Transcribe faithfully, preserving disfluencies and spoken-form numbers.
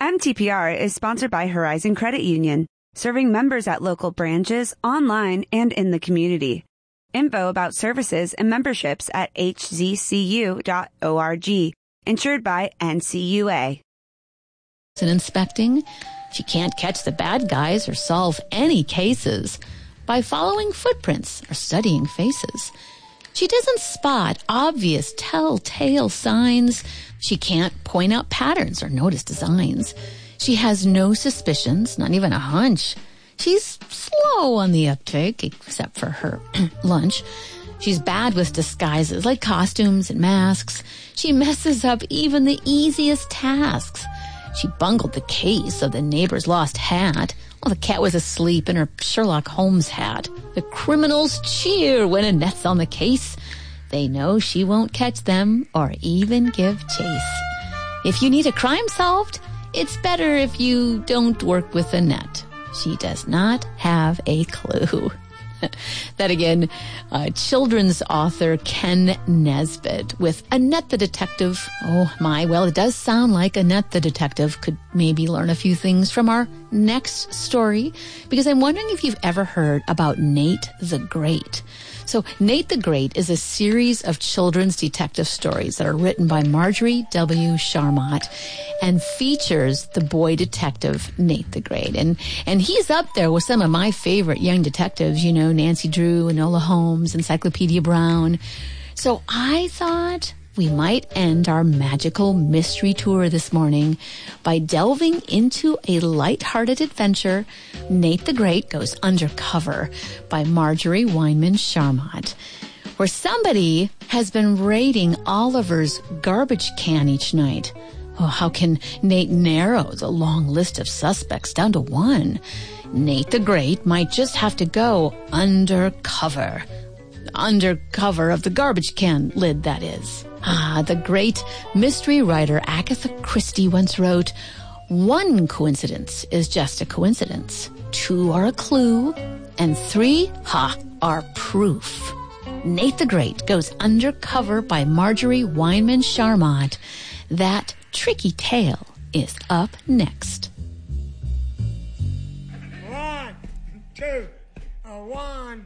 M T P R is sponsored by Horizon Credit Union, serving members at local branches, online, and in the community. Info about services and memberships at h z c u dot org. Insured by N C U A. And inspecting, she can't catch the bad guys or solve any cases by following footprints or studying faces. She doesn't spot obvious telltale signs. She can't point out patterns or notice designs. She has no suspicions, not even a hunch. She's slow on the uptake, except for her lunch. She's bad with disguises like costumes and masks. She messes up even the easiest tasks. She bungled the case of the neighbor's lost hat. Well, the cat was asleep in her Sherlock Holmes hat. The criminals cheer when Annette's on the case. They know she won't catch them or even give chase. If you need a crime solved, it's better if you don't work with Annette. She does not have a clue. That again, uh, children's author Ken Nesbitt with Annette the Detective. Oh my, well, it does sound like Annette the Detective could maybe learn a few things from our next story, because I'm wondering if you've ever heard about Nate the Great. So Nate the Great is a series of children's detective stories that are written by Marjorie W. Sharmat and features the boy detective Nate the Great. And and he's up there with some of my favorite young detectives, you know, Nancy Drew, Enola Holmes, Encyclopedia Brown. So I thought we might end our magical mystery tour this morning by delving into a lighthearted adventure, Nate the Great Goes Undercover by Marjorie Weinman Sharmat, where somebody has been raiding Oliver's garbage can each night. Oh, how can Nate narrow the long list of suspects down to one? Nate the Great might just have to go undercover. Undercover of the garbage can lid, that is. Ah, the great mystery writer Agatha Christie once wrote, "One coincidence is just a coincidence. Two are a clue, and three, ha, are proof." Nate the Great Goes Undercover by Marjorie Weinman Sharmat. That tricky tale is up next. One, two, a one.